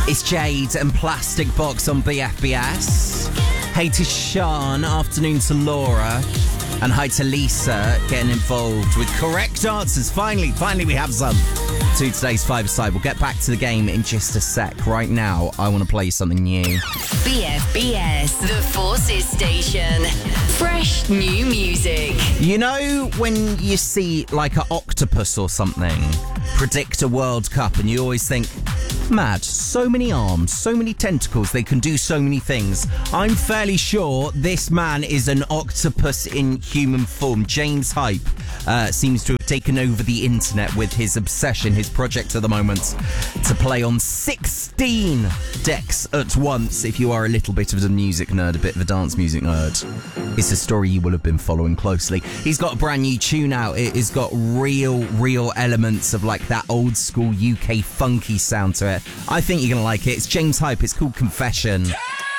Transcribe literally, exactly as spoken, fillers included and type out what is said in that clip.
It's Jade and Plastic Box on B F B S. Hey to Sean, afternoon to Laura, and hi to Lisa, getting involved with correct answers. Finally, finally we have some to today's five-a-side. We'll get back to the game in just a sec. Right now, I want to play something new. B F B S, the Forces Station. Fresh new music. You know when you see like an octopus or something predict a World Cup and you always think, mad, so many arms, so many tentacles, they can do so many things. I'm fairly sure this man is an octopus in human form. James Hype uh, seems to have taken over the internet with his obsession, his project at the moment, to play on sixteen decks at once. If you are a little bit of a music nerd, a bit of a dance music nerd, it's a story you will have been following closely. He's got a brand new tune out. It has got real, real elements of like that old school U K funky sound to it. I think you're going to like it. It's James Hype. It's called Confession.